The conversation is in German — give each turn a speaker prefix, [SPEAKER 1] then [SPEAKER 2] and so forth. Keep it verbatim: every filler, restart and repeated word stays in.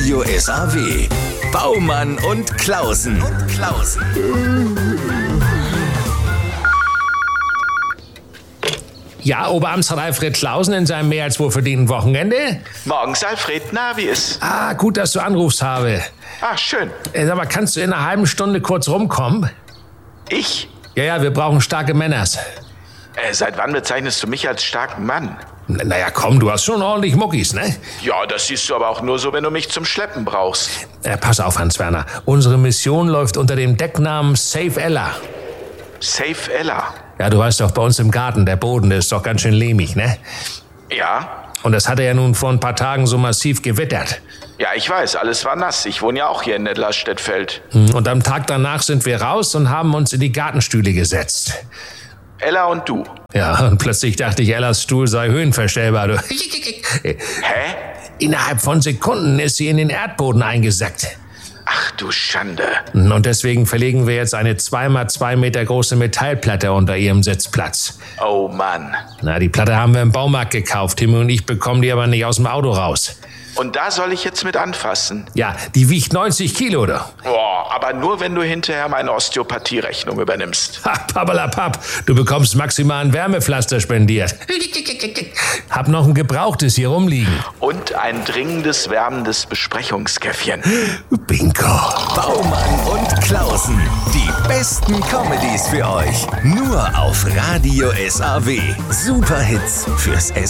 [SPEAKER 1] Radio S A W. Baumann und Klausen. Und Klausen.
[SPEAKER 2] Ja, Oberamtsrat Alfred Klausen in seinem mehr als wohlverdienten Wochenende.
[SPEAKER 3] Morgens, Alfred. Na, wie ist?
[SPEAKER 2] Ah, gut, dass du anrufst, habe.
[SPEAKER 3] Ah, schön.
[SPEAKER 2] Äh, Sag mal, kannst du in einer halben Stunde kurz rumkommen?
[SPEAKER 3] Ich?
[SPEAKER 2] Ja, ja, wir brauchen starke Männers.
[SPEAKER 3] Äh, seit wann bezeichnest du mich als starken Mann?
[SPEAKER 2] N- Naja, komm, du hast schon ordentlich Muckis, ne?
[SPEAKER 3] Ja, das siehst du aber auch nur so, wenn du mich zum Schleppen brauchst.
[SPEAKER 2] Äh, pass auf, Hans-Werner. Unsere Mission läuft unter dem Decknamen Save Ella.
[SPEAKER 3] Save Ella.
[SPEAKER 2] Ja, du weißt doch, bei uns im Garten, der Boden, der ist doch ganz schön lehmig, ne?
[SPEAKER 3] Ja?
[SPEAKER 2] Und das hat er ja nun vor ein paar Tagen so massiv gewittert.
[SPEAKER 3] Ja, ich weiß, alles war nass. Ich wohne ja auch hier in Nedlerstedtfeld.
[SPEAKER 2] Hm, Und am Tag danach sind wir raus und haben uns in die Gartenstühle gesetzt.
[SPEAKER 3] Ella und du.
[SPEAKER 2] Ja, und plötzlich dachte ich, Ellas Stuhl sei höhenverstellbar. Du.
[SPEAKER 3] Hä?
[SPEAKER 2] Innerhalb von Sekunden ist sie in den Erdboden eingesackt.
[SPEAKER 3] Ach du Schande.
[SPEAKER 2] Und deswegen verlegen wir jetzt eine zwei mal zwei Meter große Metallplatte unter ihrem Sitzplatz.
[SPEAKER 3] Oh Mann.
[SPEAKER 2] Na, die Platte haben wir im Baumarkt gekauft. Timmy und ich bekommen die aber nicht aus dem Auto raus.
[SPEAKER 3] Und da soll ich jetzt mit anfassen?
[SPEAKER 2] Ja, die wiegt neunzig Kilo, oder?
[SPEAKER 3] Boah, aber nur, wenn du hinterher meine Osteopathie-Rechnung übernimmst.
[SPEAKER 2] Ha, pappalapapp, du bekommst maximal ein Wärmepflaster spendiert. Hab noch ein gebrauchtes hier rumliegen.
[SPEAKER 3] Und ein dringendes, wärmendes Besprechungskäffchen.
[SPEAKER 2] Bingo.
[SPEAKER 1] Baumann und Klausen. Die besten Comedies für euch. Nur auf Radio S A W. Superhits fürs S